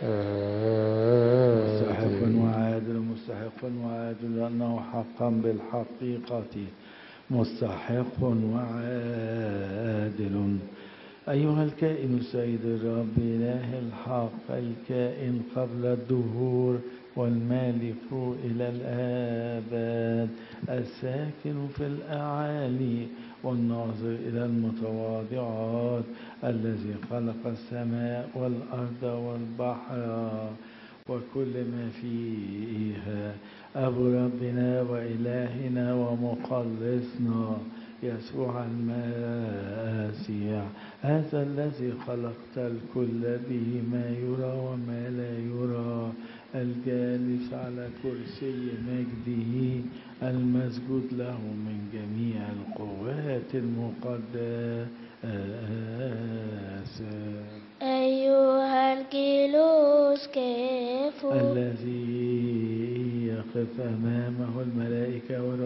مستحق وعادل مستحق وعادل لأنه حقا بالحقيقة مستحق وعادل. أيها الكائن السيد الرب إله الحق الكائن قبل الدهور والمالك إلى الآباد الساكن في الأعالي والناظر إلى المتواضعات الذي خلق السماء والأرض والبحر وكل ما فيها أبو ربنا وإلهنا ومخلصنا يسوع المسيح هذا الذي خلقت الكل به ما يرى وما لا يرى الجالس على كرسي مجده المسجود له من جميع القوات المقدسة أيها الجلوس كافو الذي يقف أمامه الملائكة